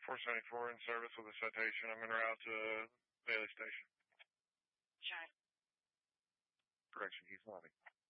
474 in service with a citation. I'm en route to Bailey Station. Shine. Correction, he's lobby.